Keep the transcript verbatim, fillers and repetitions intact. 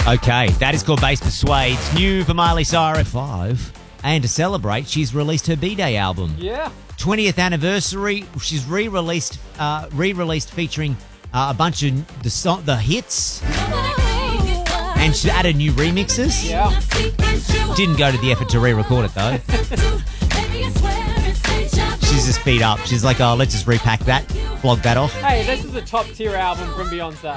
Okay, that is called Bass Persuades. New for Miley Cyrus. Five. And to celebrate, she's released her B-Day album. Yeah. twentieth anniversary. She's re-released, uh, re-released featuring uh, a bunch of the song, the hits, and she added new remixes. Yeah. Didn't go to the effort to re-record it though. She's just beat up. She's like, oh, let's just repack that, flog that off. Hey, this is a top tier album from Beyonce.